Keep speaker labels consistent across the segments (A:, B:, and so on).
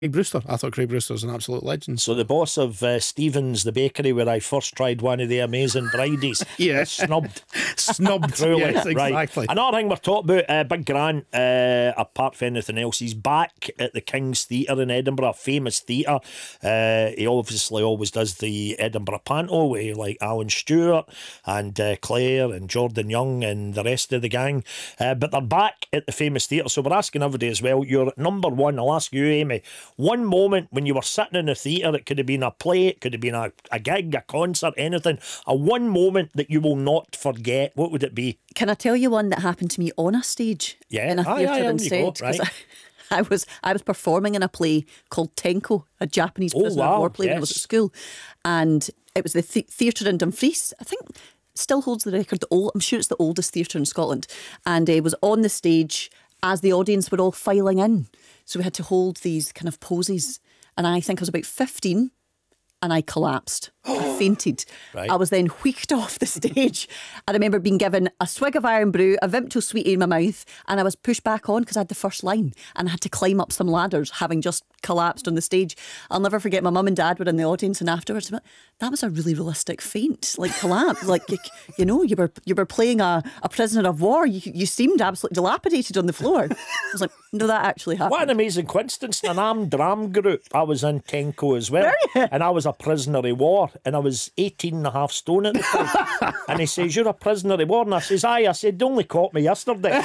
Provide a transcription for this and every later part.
A: Craig Brewster. I thought Craig Brewster's an absolute legend.
B: So the boss of Stevens, the bakery where I first tried one of the amazing bridies,
A: Yeah.
B: snubbed.
A: Snubbed.
B: Cruelly,
A: Yes, exactly.
B: Right. Another thing we're talking about, Big Grant, apart from anything else, he's back at the King's Theatre in Edinburgh, a famous theatre. He obviously always does the Edinburgh Panto with like Alan Stewart and Claire and Jordan Young and the rest of the gang. But they're back at the famous theatre, so we're asking everybody as well, your number one, I'll ask you, Amy, one moment when you were sitting in the theatre, it could have been a play, it could have been a gig, a concert, anything, a one moment that you will not forget, what would it be?
C: Can I tell you one that happened to me on a stage?
B: Yeah.
C: In a theatre instead?
B: Right.
C: I was performing in a play called Tenko, a Japanese prisoner of war play when I was at school, and it was the theatre in Dumfries. I think still holds the record. I'm sure it's the oldest theatre in Scotland, and was on the stage as the audience were all filing in. So we had to hold these kind of poses, and I think I was about 15, and I collapsed. I fainted.
B: Right.
C: I was then wheeked off the stage. I remember being given a swig of Iron Brew, a Vimto sweetie in my mouth, and I was pushed back on because I had the first line, and I had to climb up some ladders, having just collapsed on the stage. I'll never forget, my mum and dad were in the audience, and afterwards, that was a really realistic faint, like collapse. Like, you were playing a prisoner of war. You seemed absolutely dilapidated on the floor. I was like, no, that actually happened.
B: What an amazing coincidence. In an armed drama group, I was in Tenko as well. And I was a prisoner of war, and I was 18 and a half stone at the time. And he says, you're a prisoner of war? And I says, aye. I said, they only caught me yesterday.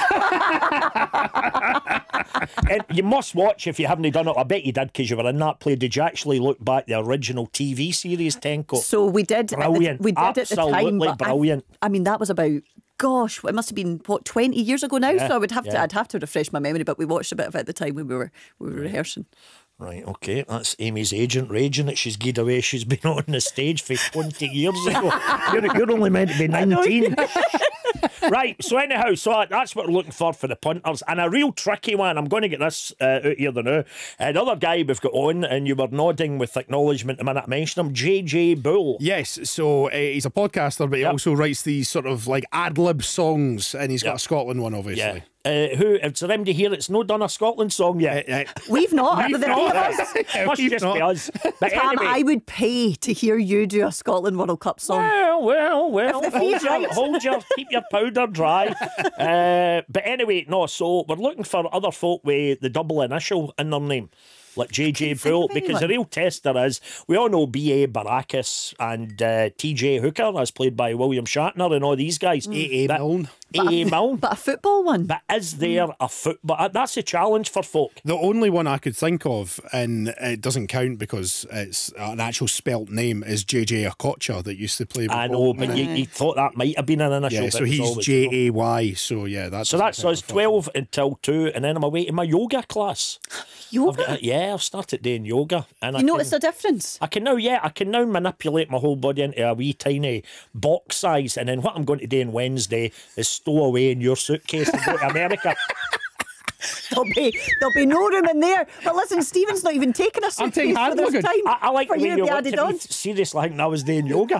B: And you must watch if you haven't done it. I bet you did because you were in that play. Did you actually look back the original TV series Tenko?
C: So we did.
B: Brilliant.
C: We did at the time.
B: Absolutely brilliant.
C: I mean, that was about, gosh, it must have been 20 years ago now. So I'd have to refresh my memory. But we watched a bit of it at the time when we were rehearsing.
B: Right, okay, that's Amy's agent raging that she's gied away. She's been on the stage for 20 years ago. You're only meant to be 19. Right, so anyhow, that's what we're looking for the punters. And a real tricky one, I'm going to get this out here the now. Another guy we've got on, and you were nodding with acknowledgement the minute I mentioned him, JJ Bull.
A: Yes, so he's a podcaster, but he also writes these sort of like ad-lib songs, and he's got a Scotland one, obviously.
B: Yeah. Who, it's a remedy here, it's not done a Scotland song yet.
C: We've not.
B: We've not. Must just be us. But
C: Tam,
B: anyway,
C: I would pay to hear you do a Scotland World Cup song.
B: Well.
C: If the fee's right.
B: Keep your powder dry. But anyway, so we're looking for other folk with the double initial in their name, like JJ Bull, because the real tester is, we all know B.A. Baracus and T.J. Hooker, as played by William Shatner, and all these guys.
A: A.A. Milne.
B: A.A. Milne.
C: But a football one.
B: But is there a football? That's a challenge for folk.
A: The only one I could think of, and it doesn't count because it's an actual spelt name, is JJ Okocha that used to play with
B: I know,
A: Bolton.
B: but you thought that might have been an initial.
A: Yeah, so he's J-A-Y, so yeah. That's
B: us 12 until 2, and then I'm away to my yoga class.
C: Yoga?
B: I've started doing yoga. And
C: you notice a difference?
B: I can now manipulate my whole body into a wee tiny box size, and then what I'm going to do on Wednesday is stow away in your suitcase and go to America.
C: There'll be no room in there. But listen, Stephen's not even taking a suitcase for this time.
B: I like
C: for
B: the way
C: you
B: you
C: to be
B: looked
C: added
B: at
C: on.
B: me seriously like I was doing yoga.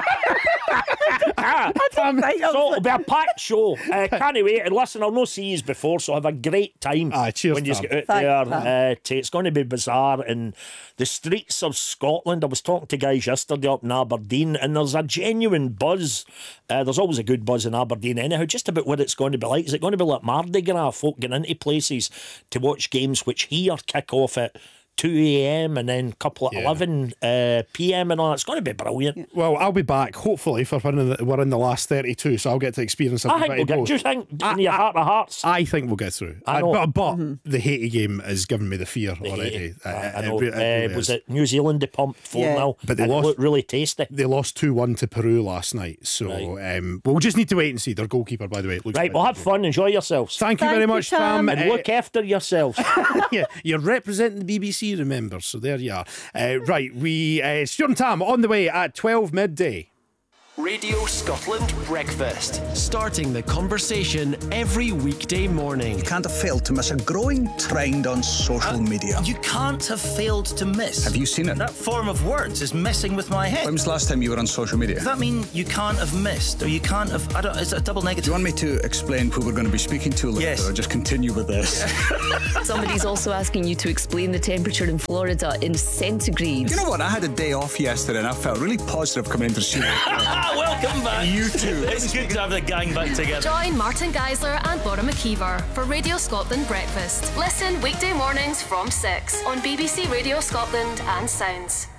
C: Right,
B: So it'll be a packed show. Can't wait. And listen, I'll not see you before, so have a great time
A: cheers,
B: when you
A: Tam.
B: get out there. It's going to be bizarre. And the streets of Scotland, I was talking to guys yesterday up in Aberdeen, and there's a genuine buzz. There's always a good buzz in Aberdeen anyhow, just about what it's going to be like. Is it going to be like Mardi Gras, folk getting into places to watch games which here kick off at 2 a.m. and then a couple at 11 p.m. and all. It's going to be brilliant.
A: Well, I'll be back, hopefully, for when we're in the last 32, so I'll get to experience it.
B: I think we'll get. Do you think, in your heart of hearts?
A: I think we'll get through.
B: I know.
A: But the Haiti game has given me the fear already.
B: I know.
A: It really
B: was
A: is.
B: it New Zealand they pumped 4-0?
A: But they
B: and
A: lost.
B: It looked really tasty.
A: They lost 2-1 to Peru last night, so we'll just need to wait and see. Their goalkeeper, by the way, looks
B: right. Well, have fun. Enjoy yourselves.
A: Thank you very much, Tam.
B: And look after yourselves.
A: Yeah, you're representing the BBC, remember, so there you are. Right, Stuart and Tam on the way at 12 midday.
D: Radio Scotland Breakfast.
E: Starting the conversation every weekday morning.
F: You can't have failed to miss a growing trend on social media.
G: You can't have failed to miss.
F: Have you seen it?
G: That form of words is messing with my head.
F: When was the last time you were on social media?
G: Does that mean you can't have missed, or you can't have? Is it a double negative?
F: Do you want me to explain who we're going to be speaking to later,
G: Yes.
F: or just continue with this?
H: Somebody's also asking you to explain the temperature in Florida in centigrade.
F: You know what? I had a day off yesterday, and I felt really positive coming into the studio.
G: Welcome back.
F: You too.
G: It's good to have the gang back together.
I: Join Martin Geisler and Bora McKeever for Radio Scotland Breakfast. Listen weekday mornings from 6 on BBC Radio Scotland and Sounds.